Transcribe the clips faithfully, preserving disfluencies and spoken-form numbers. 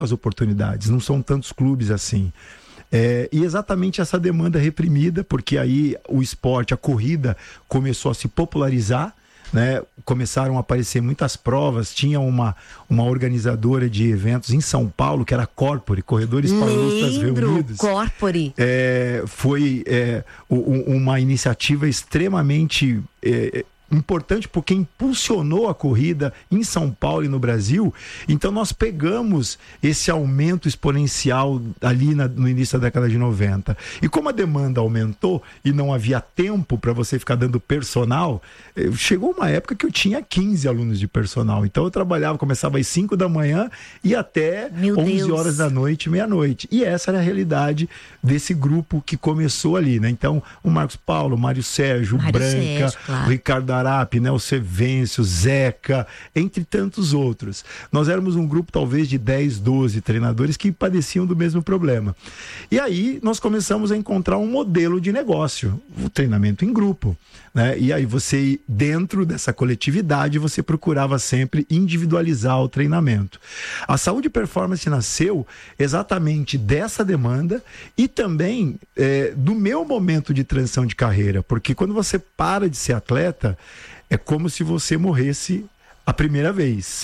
as oportunidades, não são tantos clubes assim. É, e exatamente essa demanda reprimida, porque aí o esporte, a corrida começou a se popularizar, né? Começaram a aparecer muitas provas. Tinha uma, uma organizadora de eventos em São Paulo, que era a Corpore, Corredores Paulistas Reunidos. Corpore. É, foi é, um, uma iniciativa extremamente é, importante, porque impulsionou a corrida em São Paulo e no Brasil. Então nós pegamos esse aumento exponencial ali na, no início da década de noventa. E como a demanda aumentou e não havia tempo para você ficar dando personal, chegou uma época que eu tinha quinze alunos de personal. Então eu trabalhava, começava às cinco da manhã e até Meu onze Deus. horas da noite, meia-noite. E essa era a realidade desse grupo que começou ali, né? Então o Marcos Paulo, o Mário Sérgio, o Mário Branca, Sérgio, claro. o Ricardo Arap, né, o Sevêncio, Zeca, entre tantos outros. Nós éramos um grupo talvez de dez, doze treinadores que padeciam do mesmo problema. E aí nós começamos a encontrar um modelo de negócio, o treinamento em grupo, né? E aí você, dentro dessa coletividade, você procurava sempre individualizar o treinamento. A Saúde e Performance nasceu exatamente dessa demanda e também é, do meu momento de transição de carreira, porque quando você para de ser atleta, é como se você morresse a primeira vez.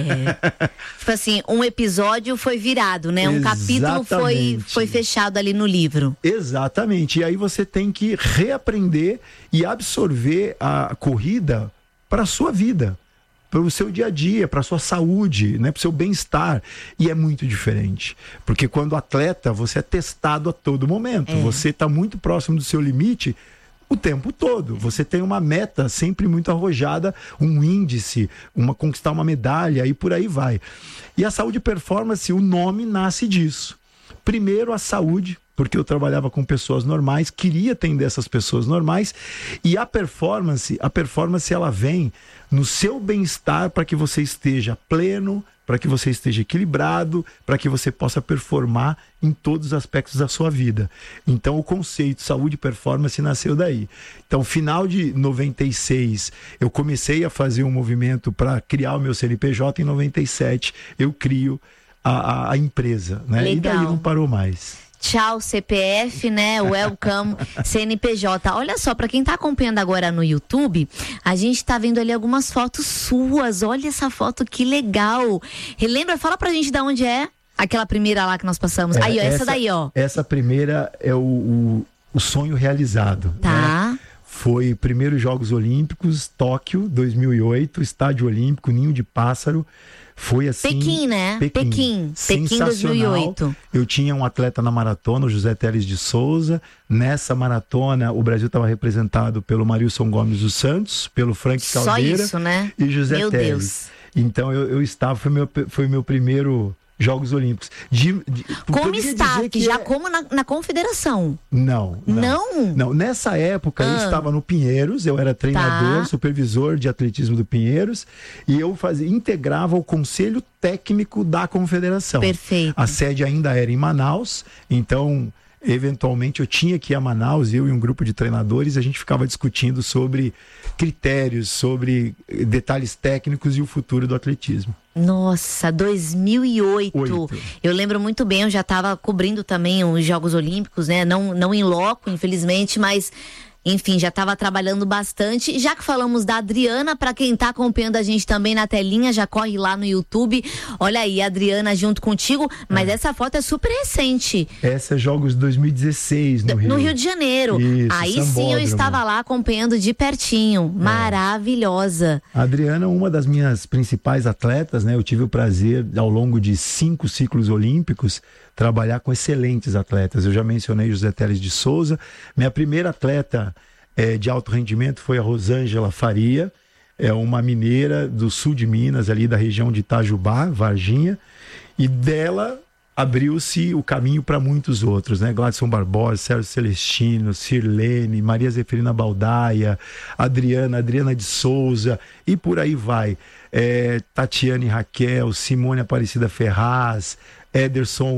É. Tipo assim, um episódio foi virado, né? Um capítulo foi, foi fechado ali no livro. Exatamente. E aí você tem que reaprender e absorver a corrida para a sua vida, para o seu dia a dia, para a sua saúde, né? Para o seu bem-estar. E é muito diferente. Porque quando atleta, você é testado a todo momento. É. Você está muito próximo do seu limite o tempo todo. Você tem uma meta sempre muito arrojada, um índice, uma, conquistar uma medalha e por aí vai. E a Saúde e Performance, o nome nasce disso. Primeiro a saúde, porque eu trabalhava com pessoas normais, queria atender essas pessoas normais, e a performance, a performance ela vem no seu bem-estar para que você esteja pleno, para que você esteja equilibrado, para que você possa performar em todos os aspectos da sua vida. Então o conceito saúde e performance nasceu daí. Então final de noventa e seis eu comecei a fazer um movimento para criar o meu C N P J. Em noventa e sete eu crio a, a, a empresa, né? E daí não parou mais. Tchau C P F, né? Welcome C N P J. Olha só, para quem tá acompanhando agora no YouTube, a gente tá vendo ali algumas fotos suas. Olha essa foto, que legal. Relembra, fala pra gente de onde é aquela primeira lá que nós passamos. É, aí, ó, essa, essa daí, ó. Essa primeira é o, o, o sonho realizado. Tá. Né? Foi primeiros Jogos Olímpicos, Tóquio, dois mil e oito, Estádio Olímpico, Ninho de Pássaro. Foi assim... Pequim, né? Pequim. Pequim, Pequim dois mil e oito. Eu tinha um atleta na maratona, o José Teles de Souza. Nessa maratona, o Brasil estava representado pelo Marilson Gomes dos Santos, pelo Frank Caldeira. Só isso, né? E José Meu Teles. Deus. Então eu, eu estava, foi meu, foi meu primeiro Jogos Olímpicos. De, de, como está? Que já é... como na, na confederação? Não, não. Não? Não. Nessa época, ah. eu estava no Pinheiros, eu era treinador, tá. supervisor de atletismo do Pinheiros, e eu fazia, integrava o conselho técnico da confederação. Perfeito. A sede ainda era em Manaus, então... eventualmente eu tinha que ir a Manaus, eu e um grupo de treinadores, a gente ficava discutindo sobre critérios, sobre detalhes técnicos e o futuro do atletismo. Nossa, dois mil e oito. Oito. Eu lembro muito bem, eu já estava cobrindo também os Jogos Olímpicos, né? Não, não em loco, infelizmente, mas... enfim, já estava trabalhando bastante. Já que falamos da Adriana, para quem está acompanhando a gente também na telinha, já corre lá no YouTube. Olha aí, a Adriana junto contigo. Mas é. essa foto é super recente. Essa é Jogos dois mil e dezesseis, no Rio. No Rio de Janeiro. Isso, aí Sambódromo. Sim, eu estava lá acompanhando de pertinho. É. Maravilhosa. A Adriana é uma das minhas principais atletas, né? Eu tive o prazer, ao longo de cinco ciclos olímpicos, trabalhar com excelentes atletas. Eu já mencionei José Teles de Souza. Minha primeira atleta é, de alto rendimento foi a Rosângela Faria, é uma mineira do sul de Minas, ali da região de Itajubá, Varginha, e dela abriu-se o caminho para muitos outros, né? Gladson Barbosa, Sérgio Celestino, Sirlene, Maria Zeferina Baldaia, Adriana, Adriana de Souza, e por aí vai. É, Tatiane Raquel, Simone Aparecida Ferraz, Ederson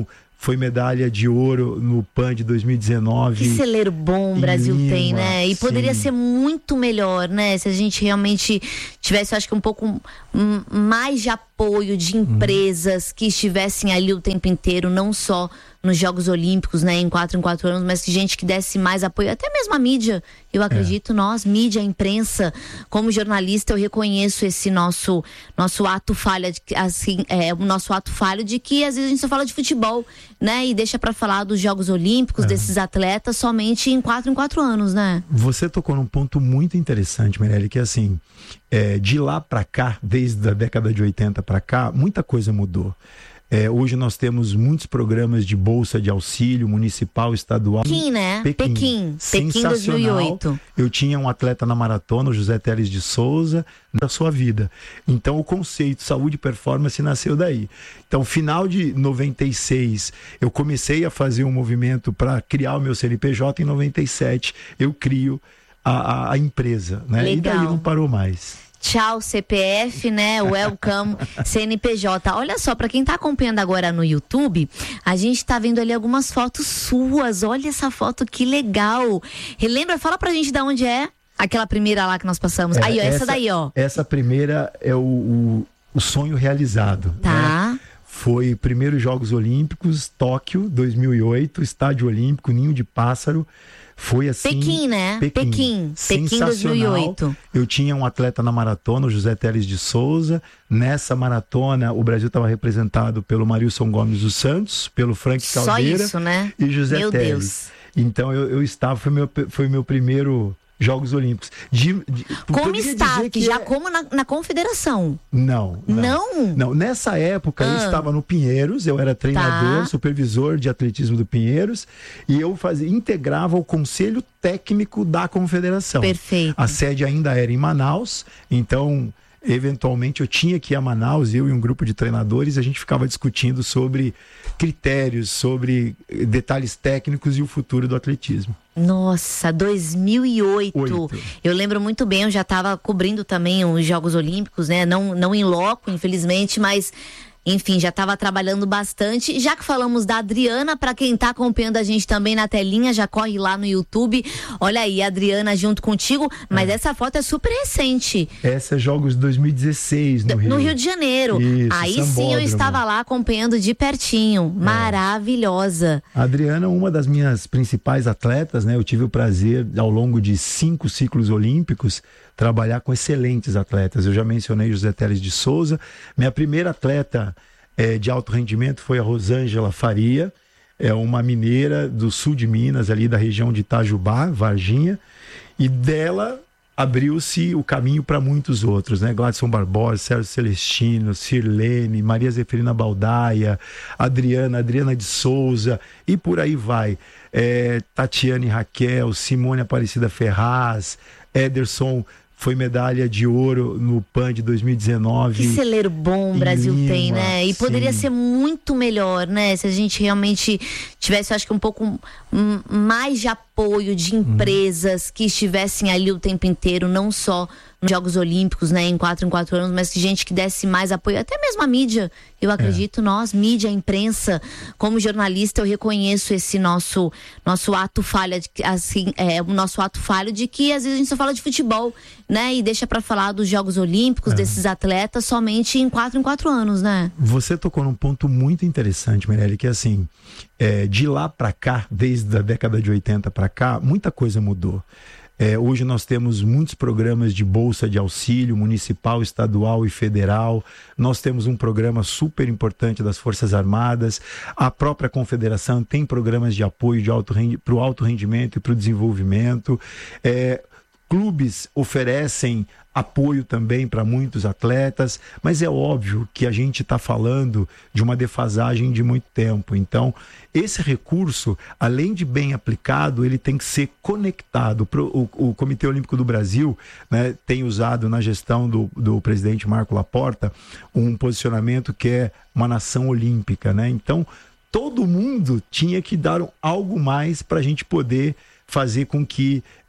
foi medalha de ouro no PAN de dois mil e dezenove. Que celeiro bom o Brasil Lima, tem, né? E poderia sim. ser muito melhor, né? Se a gente realmente tivesse, eu acho que um pouco hum, mais de apoio de empresas que estivessem ali o tempo inteiro, não só nos Jogos Olímpicos, né, em quatro em quatro anos, mas que gente que desse mais apoio, até mesmo a mídia, eu acredito, é. nós, mídia, imprensa, como jornalista, eu reconheço esse nosso nosso ato falha, de, assim, é, o nosso ato falho de que às vezes a gente só fala de futebol, né, e deixa para falar dos Jogos Olímpicos, é. desses atletas, somente em quatro em quatro anos, né? Você tocou num ponto muito interessante, Mirelle, que assim, é, de lá para cá, desde a década de oitenta para cá, muita coisa mudou. É, hoje nós temos muitos programas de bolsa de auxílio municipal, estadual. Pequim, né? Pequim. Pequim. Pequim dois mil e oito. Eu tinha um atleta na maratona, o José Teles de Souza, da sua vida. Então o conceito saúde e performance nasceu daí. Então, final de noventa e seis, eu comecei a fazer um movimento para criar o meu C N P J. Em noventa e sete, eu crio a, a, a empresa, né? Legal. E daí não parou mais. Tchau, C P F, né? Welcome, C N P J. Olha só, para quem tá acompanhando agora no YouTube, a gente tá vendo ali algumas fotos suas. Olha essa foto, que legal. Relembra, fala pra gente de onde é aquela primeira lá que nós passamos. É, aí, ó, essa, essa daí, ó. Essa primeira é o, o, o sonho realizado. Tá. Né? Foi primeiros Jogos Olímpicos, Tóquio, dois mil e oito, Estádio Olímpico, Ninho de Pássaro. Foi assim. Pequim, né? Pequim. Pequim. Pequim dois mil e oito. Eu tinha um atleta na maratona, o José Teles de Souza. Nessa maratona, o Brasil estava representado pelo Marilson Gomes dos Santos, pelo Frank Caldeira. Só isso, né? E José Meu Teles. Deus. Então eu, eu estava, foi meu, foi meu primeiro Jogos Olímpicos. De, de, como está? Que já é... como na, na confederação? Não, não. Não? Não. Nessa época ah. eu estava no Pinheiros, eu era treinador, tá. supervisor de atletismo do Pinheiros, e eu fazia, integrava o conselho técnico da confederação. Perfeito. A sede ainda era em Manaus, então eventualmente eu tinha que ir a Manaus, eu e um grupo de treinadores, a gente ficava discutindo sobre critérios, sobre detalhes técnicos e o futuro do atletismo. Nossa, dois mil e oito. Oito. Eu lembro muito bem, eu já estava cobrindo também os Jogos Olímpicos, né? Não, não em loco, infelizmente, mas... Enfim, já estava trabalhando bastante. Já que falamos da Adriana, para quem está acompanhando a gente também na telinha, já corre lá no YouTube. Olha aí, a Adriana junto contigo. Mas é. essa foto é super recente. Essa é Jogos de dois mil e dezesseis, no Rio. No Rio de Janeiro. Isso, aí Sambódromo. Sim, eu estava lá acompanhando de pertinho. É. Maravilhosa. A Adriana é uma das minhas principais atletas, né? Eu tive o prazer, ao longo de cinco ciclos olímpicos, trabalhar com excelentes atletas. Eu já mencionei José Teles de Souza. Minha primeira atleta é, de alto rendimento foi a Rosângela Faria, é uma mineira do sul de Minas, ali da região de Itajubá, Varginha, e dela abriu-se o caminho para muitos outros, né? Gladson Barbosa, Sérgio Celestino, Sirlene, Maria Zeferina Baldaia, Adriana, Adriana de Souza, e por aí vai. É, Tatiane Raquel, Simone Aparecida Ferraz, Ederson foi medalha de ouro no PAN de dois mil e dezenove. Que celeiro bom o Brasil Lima, tem, né? E sim. poderia ser muito melhor, né? Se a gente realmente tivesse, eu acho que um pouco hum, mais de apoio de empresas hum. que estivessem ali o tempo inteiro, não só nos Jogos Olímpicos, né? Em quatro em quatro anos, mas que gente que desse mais apoio, até mesmo a mídia. Eu acredito, é. nós, mídia, imprensa, como jornalista, eu reconheço esse nosso nosso ato falha, de, assim, é, o nosso ato falho de que às vezes a gente só fala de futebol, né? E deixa para falar dos Jogos Olímpicos, é. desses atletas, somente em quatro em quatro anos, né? Você tocou num ponto muito interessante, Mirelle, que assim, é, de lá para cá, desde a década de oitenta para cá, muita coisa mudou. É, hoje nós temos muitos programas de bolsa de auxílio municipal, estadual e federal. Nós temos um programa super importante das Forças Armadas. A própria Confederação tem programas de apoio de alto rendi- para o alto rendimento e para o desenvolvimento. É, clubes oferecem apoio também para muitos atletas, mas é óbvio que a gente está falando de uma defasagem de muito tempo. Então, esse recurso, além de bem aplicado, ele tem que ser conectado. Pro, o, o Comitê Olímpico do Brasil, né, tem usado na gestão do, do presidente Marco Laporta um posicionamento que é uma nação olímpica, né? Então, todo mundo tinha que dar algo mais para a gente poder fazer com que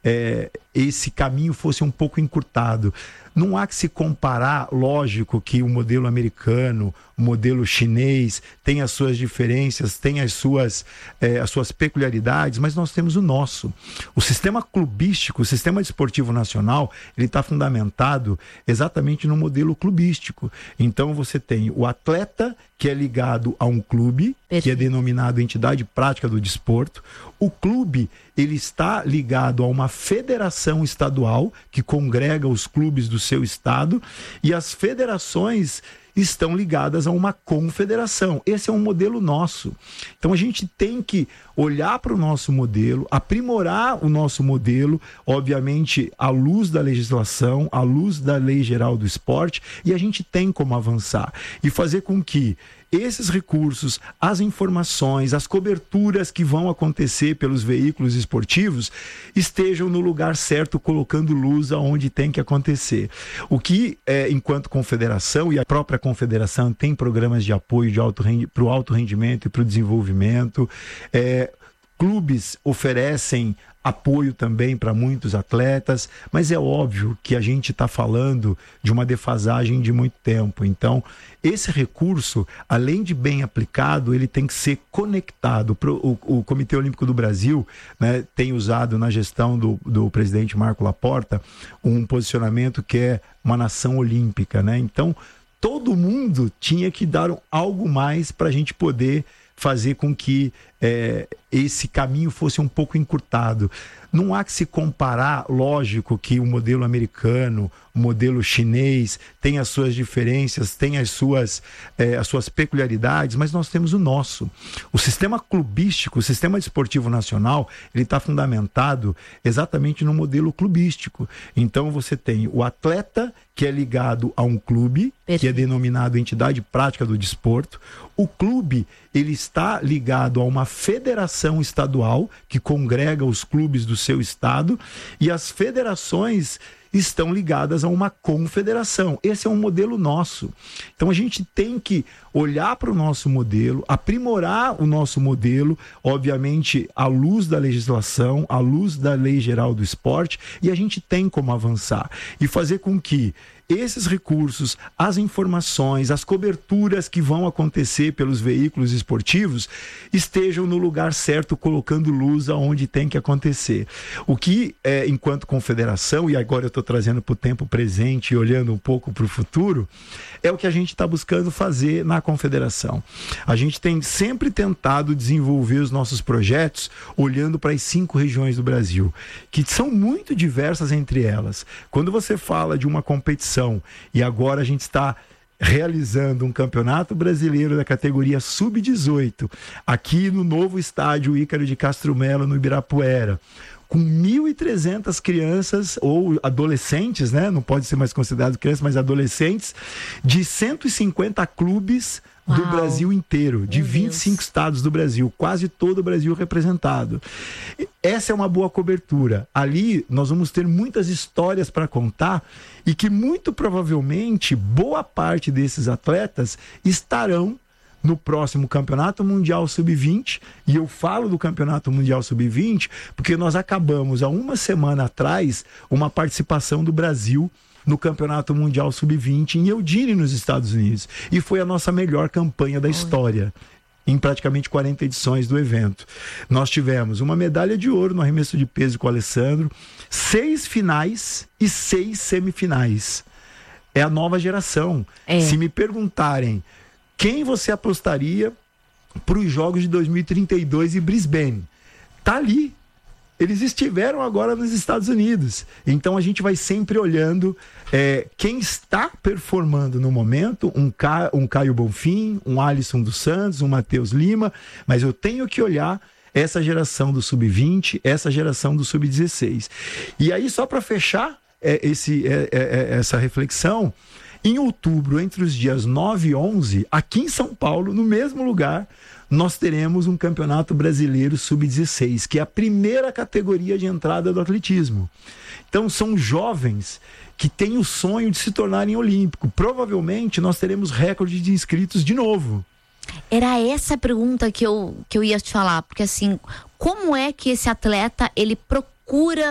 é, esse caminho fosse um pouco encurtado. Não há que se comparar, lógico que o modelo americano, o modelo chinês tem as suas diferenças, tem as suas, eh, as suas peculiaridades, mas nós temos o nosso. O sistema clubístico, o sistema desportivo nacional, ele está fundamentado exatamente no modelo clubístico. Então você tem o atleta que é ligado a um clube, Perfeito. que é denominado entidade prática do desporto. O clube, ele está ligado a uma federação estadual que congrega os clubes do seu estado, e as federações estão ligadas a uma confederação. Esse é um modelo nosso. Então a gente tem que olhar para o nosso modelo, aprimorar o nosso modelo, obviamente à luz da legislação, à luz da Lei Geral do Esporte, e a gente tem como avançar e fazer com que esses recursos, as informações, as coberturas que vão acontecer pelos veículos esportivos estejam no lugar certo, colocando luz aonde tem que acontecer. O que, é, enquanto confederação, e a própria confederação tem programas de apoio de alto rendi- para o alto rendimento e para o desenvolvimento, é, clubes oferecem apoio também para muitos atletas, mas é óbvio que a gente está falando de uma defasagem de muito tempo. Então, esse recurso, além de bem aplicado, ele tem que ser conectado. Pro, o, o Comitê Olímpico do Brasil, né, tem usado na gestão do, do presidente Marco Laporta um posicionamento que é uma nação olímpica, né? Então, todo mundo tinha que dar algo mais para a gente poder fazer com que é, esse caminho fosse um pouco encurtado. Não há que se comparar, lógico que o modelo americano, o modelo chinês tem as suas diferenças, tem as suas, é, as suas peculiaridades, mas nós temos o nosso. O sistema clubístico, o sistema desportivo nacional, ele está fundamentado exatamente no modelo clubístico. Então você tem o atleta que é ligado a um clube, Perfeito. que é denominado entidade prática do desporto. O clube, ele está ligado a uma federação estadual que congrega os clubes do seu estado, e as federações estão ligadas a uma confederação. Esse é um modelo nosso. Então a gente tem que olhar para o nosso modelo, aprimorar o nosso modelo, obviamente à luz da legislação, à luz da Lei Geral do Esporte, e a gente tem como avançar e fazer com que esses recursos, as informações, as coberturas que vão acontecer pelos veículos esportivos estejam no lugar certo, colocando luz aonde tem que acontecer. O que, é, enquanto confederação, e agora eu estou trazendo para o tempo presente e olhando um pouco para o futuro, é o que a gente está buscando fazer na confederação. A gente tem sempre tentado desenvolver os nossos projetos olhando para as cinco regiões do Brasil, que são muito diversas entre elas. Quando você fala de uma competição, e agora a gente está realizando um campeonato brasileiro da categoria sub dezoito, aqui no novo estádio Ícaro de Castro Melo, no Ibirapuera, com mil e trezentas crianças ou adolescentes, né? Não pode ser mais considerado crianças, mas adolescentes, de cento e cinquenta clubes do Uau. Brasil inteiro, de Meu vinte e cinco Deus. Estados do Brasil, quase todo o Brasil representado. Essa é uma boa cobertura. Ali nós vamos ter muitas histórias para contar e que muito provavelmente boa parte desses atletas estarão no próximo Campeonato Mundial sub vinte, e eu falo do Campeonato Mundial sub vinte porque nós acabamos há uma semana atrás uma participação do Brasil no Campeonato Mundial sub vinte em Eugene, nos Estados Unidos, e foi a nossa melhor campanha da história, em praticamente quarenta edições do evento. Nós tivemos uma medalha de ouro no arremesso de peso com o Alessandro, seis finais e seis semifinais. É a nova geração. É. Se me perguntarem quem você apostaria para os Jogos de dois mil e trinta e dois em Brisbane, tá ali. Eles estiveram agora nos Estados Unidos. Então a gente vai sempre olhando é, quem está performando no momento, um, Ca... um Caio Bonfim, um Alisson dos Santos, um Matheus Lima, mas eu tenho que olhar essa geração do sub vinte, essa geração do sub dezesseis. E aí, só para fechar é, esse, é, é, essa reflexão, em outubro, entre os dias nove e onze, aqui em São Paulo, no mesmo lugar, nós teremos um Campeonato Brasileiro sub dezesseis, que é a primeira categoria de entrada do atletismo. Então são jovens que têm o sonho de se tornarem olímpicos. Provavelmente nós teremos recorde de inscritos de novo. Era essa a pergunta que eu, que eu ia te falar, porque assim, como é que esse atleta, ele procura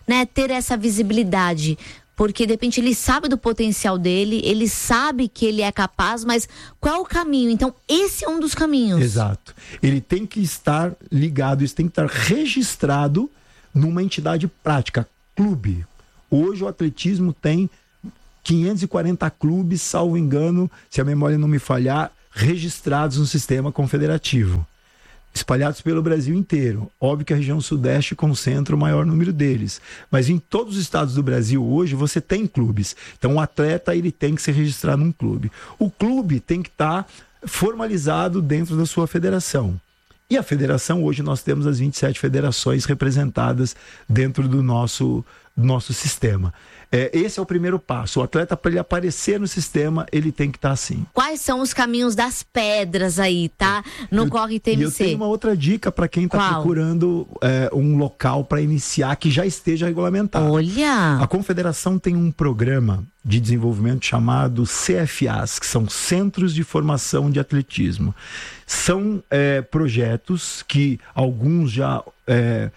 né, ter essa visibilidade? Porque de repente ele sabe do potencial dele, ele sabe que ele é capaz, mas qual é o caminho? Então esse é um dos caminhos. Exato. Ele tem que estar ligado, isso tem que estar registrado numa entidade prática, clube. Hoje o atletismo tem quinhentos e quarenta clubes, salvo engano, se a memória não me falhar, registrados no sistema confederativo, espalhados pelo Brasil inteiro. Óbvio que a região sudeste concentra o maior número deles, mas em todos os estados do Brasil hoje você tem clubes. Então o atleta ele tem que se registrar num clube. O clube tem que estar tá formalizado dentro da sua federação. E a federação, hoje nós temos as vinte e sete federações representadas dentro do nosso, nosso sistema. É, esse é o primeiro passo. O atleta, para ele aparecer no sistema, ele tem que estar tá assim. Quais são os caminhos das pedras aí, tá? No eu, Corre T M C. E eu tenho uma outra dica para quem está procurando é, um local para iniciar que já esteja regulamentado. Olha! A Confederação tem um programa de desenvolvimento chamado C F As, que são Centros de Formação de Atletismo. São é, projetos que alguns já... É,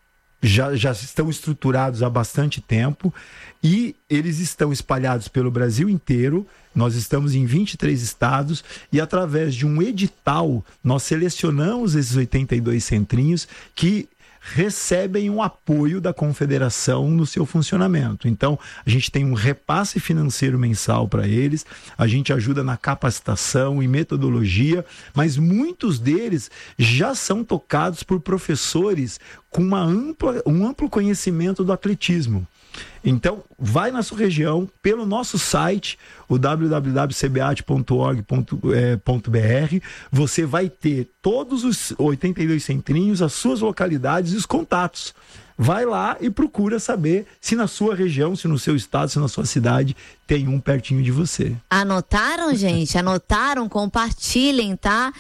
Já, já estão estruturados há bastante tempo e eles estão espalhados pelo Brasil inteiro. Nós estamos em vinte e três estados e através de um edital nós selecionamos esses oitenta e dois centrinhos que recebem um apoio da confederação no seu funcionamento. Então, a gente tem um repasse financeiro mensal para eles, a gente ajuda na capacitação e metodologia, mas muitos deles já são tocados por professores com uma ampla, um amplo conhecimento do atletismo. Então, vai na sua região, pelo nosso site, o w w w ponto c b a t ponto org ponto b r, você vai ter todos os oitenta e dois centrinhos, as suas localidades e os contatos. Vai lá e procura saber se na sua região, se no seu estado, se na sua cidade tem um pertinho de você. Anotaram, gente? Anotaram? Compartilhem, tá?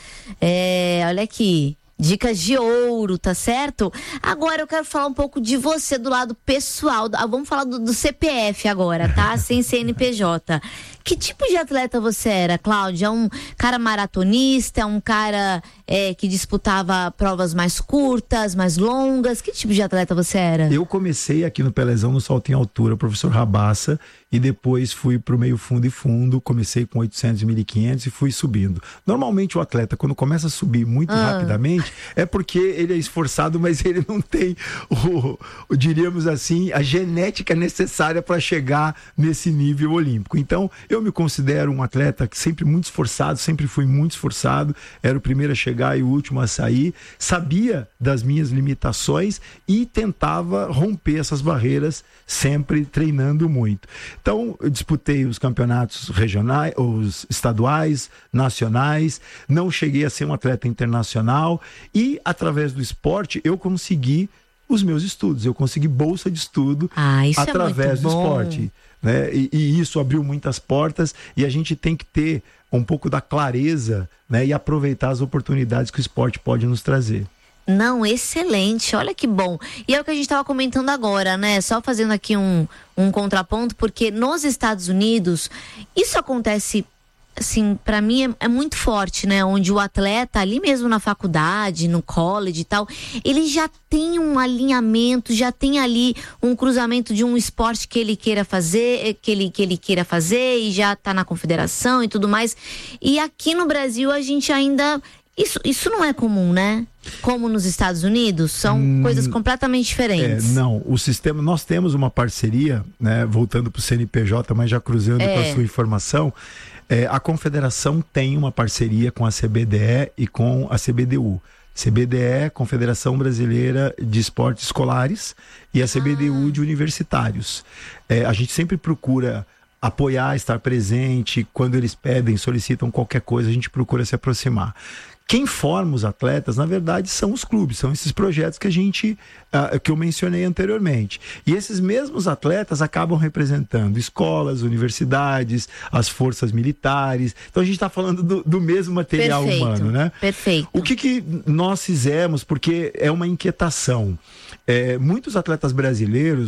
É, olha aqui. Dicas de ouro, tá certo? Agora eu quero falar um pouco de você do lado pessoal. Vamos falar do, do C P F agora, tá? Sem C N P J. Que tipo de atleta você era, Cláudia? Um cara maratonista, um cara é, que disputava provas mais curtas, mais longas? Que tipo de atleta você era? Eu comecei aqui no Pelezão, no salto em altura, professor Rabassa, e depois fui pro meio fundo e fundo, comecei com oitocentos e mil e quinhentos e fui subindo. Normalmente o atleta, quando começa a subir muito ah. rapidamente, é porque ele é esforçado, mas ele não tem, o, o, diríamos assim, a genética necessária para chegar nesse nível olímpico. Então, eu me considero um atleta que sempre muito esforçado, sempre fui muito esforçado, era o primeiro a chegar e o último a sair, sabia das minhas limitações e tentava romper essas barreiras, sempre treinando muito. Então, eu disputei os campeonatos regionais, os estaduais, nacionais, não cheguei a ser um atleta internacional e, através do esporte, eu consegui os meus estudos, eu consegui bolsa de estudo ah, isso através é muito do bom. esporte. Né? E, e isso abriu muitas portas e a gente tem que ter um pouco da clareza, né? E aproveitar as oportunidades que o esporte pode nos trazer. Não, excelente, olha que bom. E é o que a gente estava comentando agora, né? Só fazendo aqui um, um contraponto, porque nos Estados Unidos isso acontece, assim, para mim é, é muito forte, né? Onde o atleta, ali mesmo na faculdade, no college e tal, ele já tem um alinhamento, já tem ali um cruzamento de um esporte que ele queira fazer, que ele, que ele queira fazer e já tá na confederação e tudo mais. E aqui no Brasil a gente ainda... Isso, isso não é comum, né? Como nos Estados Unidos, são hum, coisas completamente diferentes. É, não, o sistema, nós temos uma parceria, né? Voltando para o C N P J, mas já cruzando é. com a sua informação, é, a Confederação tem uma parceria com a C B D E e com a C B D U. C B D E, Confederação Brasileira de Esportes Escolares, e a C B D U ah. de Universitários. É, a gente sempre procura apoiar, estar presente, quando eles pedem, solicitam qualquer coisa, a gente procura se aproximar. Quem forma os atletas, na verdade, são os clubes, são esses projetos que a gente, uh, que eu mencionei anteriormente. E esses mesmos atletas acabam representando escolas, universidades, as forças militares. Então a gente está falando do, do mesmo material Perfeito. humano, né? Perfeito. O que, que nós fizemos, porque é uma inquietação. É, muitos atletas brasileiros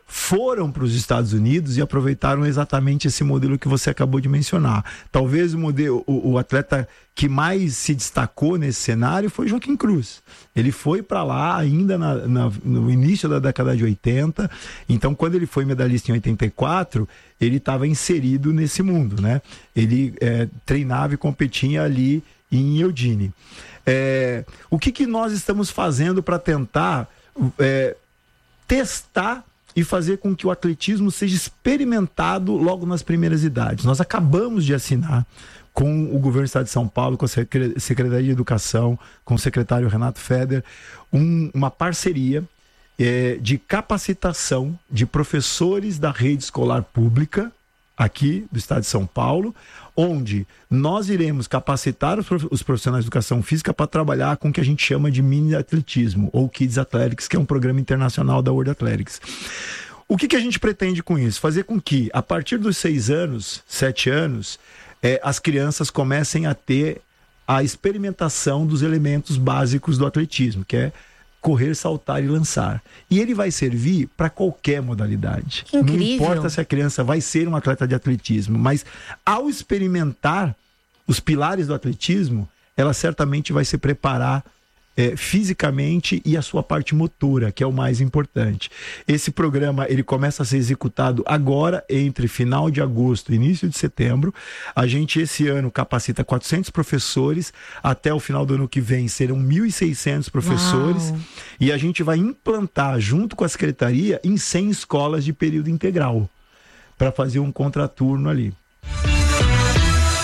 foram para os Estados Unidos e aproveitaram exatamente esse modelo que você acabou de mencionar. Talvez o modelo, o, o atleta que mais se destacou nesse cenário foi Joaquim Cruz. Ele foi para lá ainda na, na, no início da década de oitenta, então quando ele foi medalhista em oitenta e quatro, ele estava inserido nesse mundo, né? Ele é, treinava e competia ali em Eugene. É, o que, que nós estamos fazendo para tentar é, testar e fazer com que o atletismo seja experimentado logo nas primeiras idades? Nós acabamos de assinar com o governo do estado de São Paulo, com a Secretaria de Educação, com o secretário Renato Feder, um, uma parceria é, de capacitação de professores da rede escolar pública aqui do estado de São Paulo, onde nós iremos capacitar os profissionais de educação física para trabalhar com o que a gente chama de mini atletismo, ou Kids Athletics, que é um programa internacional da World Athletics. O que, que a gente pretende com isso? Fazer com que, a partir dos seis anos, sete anos, eh, as crianças comecem a ter a experimentação dos elementos básicos do atletismo, que é correr, saltar e lançar. E ele vai servir para qualquer modalidade. Que incrível. Não importa se a criança vai ser um atleta de atletismo, mas ao experimentar os pilares do atletismo, ela certamente vai se preparar é, fisicamente e a sua parte motora, que é o mais importante. Esse programa, ele começa a ser executado agora, entre final de agosto e início de setembro. A gente, esse ano, capacita quatrocentos professores. Até o final do ano que vem, serão mil e seiscentos professores. Uau. E a gente vai implantar, junto com a secretaria, em cem escolas de período integral, para fazer um contraturno ali.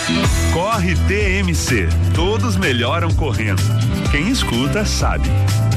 Corre T M C. Todos melhoram correndo. Quem escuta sabe.